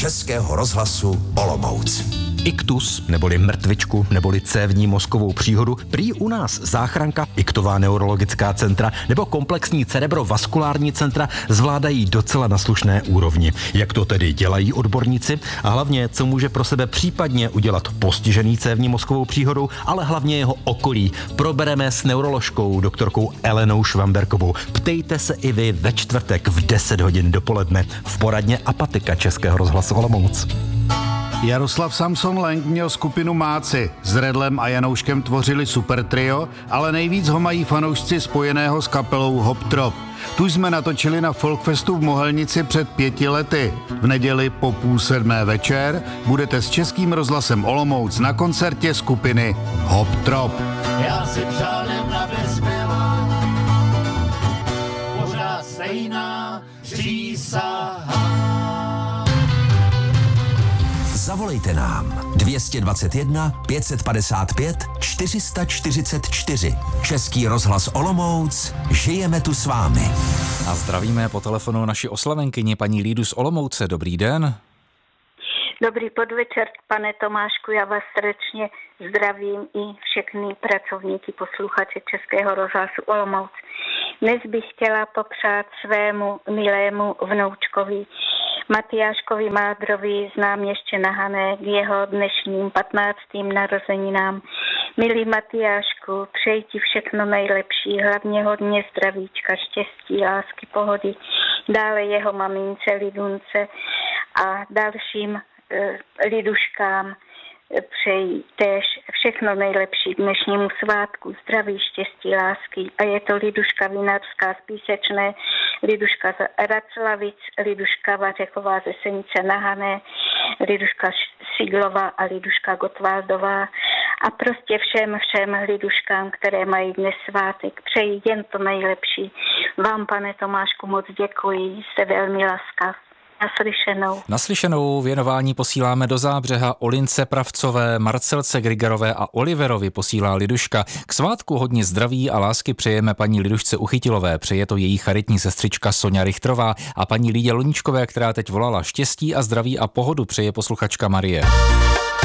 Českého rozhlasu Olomouc. Iktus, neboli mrtvičku, neboli cévní mozkovou příhodu, prý u nás záchranka, iktová neurologická centra nebo komplexní cerebrovaskulární centra zvládají docela na slušné úrovni. Jak to tedy dělají odborníci a hlavně, co může pro sebe případně udělat postižený cévní mozkovou příhodou, ale hlavně jeho okolí, probereme s neuroložkou doktorkou Elenou Švamberkovou. Ptejte se i vy ve čtvrtek v 10 hodin dopoledne v poradně Apatika Českého rozhlasu Olomouc. Jaroslav Samson Lenk měl skupinu Máci. S Redlem a Janouškem tvořili super trio, ale nejvíc ho mají fanoušci spojeného s kapelou Hop Trop. Tu jsme natočili na Folkfestu v Mohelnici před 5 lety. V neděli po 6:30 večer budete s Českým rozhlasem Olomouc na koncertě skupiny Hop Trop. Já si přálem na bezmela, pořád stejná přísaha. Zavolejte nám 221 555 444. Český rozhlas Olomouc, žijeme tu s vámi. A zdravíme po telefonu naši oslavenkyni paní Lídu z Olomouce. Dobrý den. Dobrý podvečer, pane Tomášku, já vás srdečně zdravím i všechny pracovníky, posluchače Českého rozhlasu Olomouc. Dnes bych chtěla popřát svému milému vnoučkovi Matyáškovi Mádrovi, znám ještě na Hané, k jeho dnešním 15. narozeninám. Milý Matyášku, přeji ti všechno nejlepší, hlavně hodně zdravíčka, štěstí, lásky, pohody. Dále jeho mamince Lidunce a dalším liduškám přeji též všechno nejlepší k dnešnímu svátku, zdraví, štěstí, lásky. A je to Liduška Vinařská z Písečné, Liduška z Raclavic, Liduška Vařechová ze Senice na Hané, Liduška Siglová a Liduška Gottwaldová. A prostě všem liduškám, které mají dnes svátek, přeji jen to nejlepší. Vám, pane Tomášku, moc děkuji, jste velmi laskav. Naslyšenou. Naslyšenou věnování posíláme do Zábřeha Olince Pravcové, Marcelce Grigerové a Oliverovi posílá Liduška. K svátku hodně zdraví a lásky přejeme paní Lidušce Uchytilové, přeje to její charitní sestřička Soňa Richtrová a paní Lídě Luníčkové, která teď volala, štěstí a zdraví a pohodu přeje posluchačka Marie.